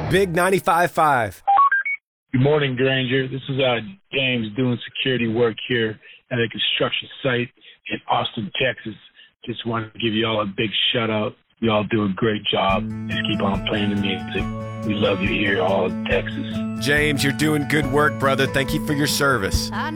Big 95.5. Good morning, Granger. This is James doing security work here at a construction site in Austin, Texas. Just wanted to give you all a big shout out. You all do a great job. Just keep on playing the music. We love you here all in Texas. James, you're doing good work, brother. Thank you for your service.